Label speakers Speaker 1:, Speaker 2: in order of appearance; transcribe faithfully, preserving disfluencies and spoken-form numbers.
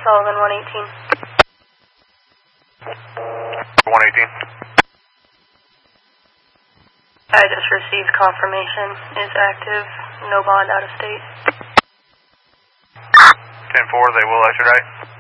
Speaker 1: Sullivan one eighteen.
Speaker 2: one eighteen.
Speaker 1: I just received confirmation. Is active. No bond out of state.
Speaker 2: ten four, they will extradite.